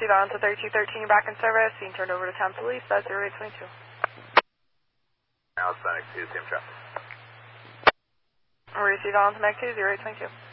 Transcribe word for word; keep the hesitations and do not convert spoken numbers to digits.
received on to thirty-two thirteen, you're back in service, being turned over to town police, that's zero eight twenty-two. Now it's Fennec two, same traffic. Received on to Mac two, zero eight twenty-two.